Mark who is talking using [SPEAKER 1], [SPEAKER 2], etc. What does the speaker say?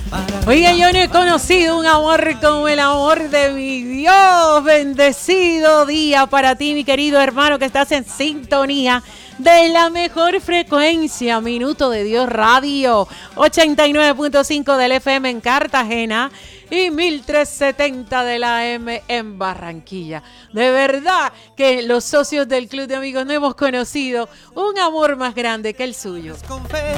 [SPEAKER 1] Oiga, yo no he conocido un amor como el amor de mi Dios. Bendecido día para ti, mi querido hermano, que estás en sintonía de la mejor frecuencia, Minuto de Dios Radio, 89.5 del FM en Cartagena y 1370 de la AM en Barranquilla. De verdad que los socios del Club de Amigos no hemos conocido un amor más grande que el suyo.